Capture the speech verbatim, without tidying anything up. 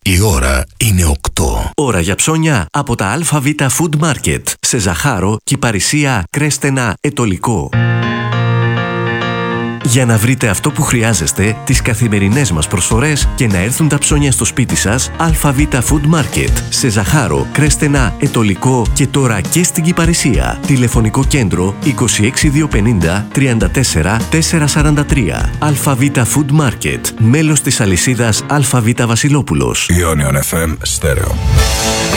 Η ώρα είναι οκτώ. Ώρα για ψώνια από τα ΑΒ Food Market σε Ζαχάρο, Κυπαρισία, Κρέστενα, Ετωλικό. Για να βρείτε αυτό που χρειάζεστε, τις καθημερινές μας προσφορές και να έρθουν τα ψώνια στο σπίτι σας, ΑΒ Food Market σε Ζαχάρο, Κρέστενα, Ετωλικό και τώρα και στην Κυπαρισία. Τηλεφωνικό κέντρο είκοσι έξι διακόσια πενήντα τριάντα τέσσερα τετρακόσια σαράντα τρία. ΑΒ Food Market, μέλος της αλυσίδας ΑΒ Βασιλόπουλος. Ionion εφ εμ Stereo.